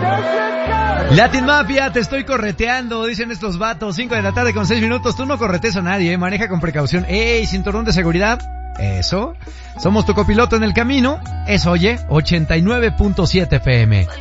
Latin Mafia, te estoy correteando, dicen estos vatos. 5 de la tarde con 6 minutos. Tú no correteas a nadie, maneja con precaución. ¡Ey, cinturón de seguridad! Eso. Somos tu copiloto en el camino. Es Oye 89.7 FM.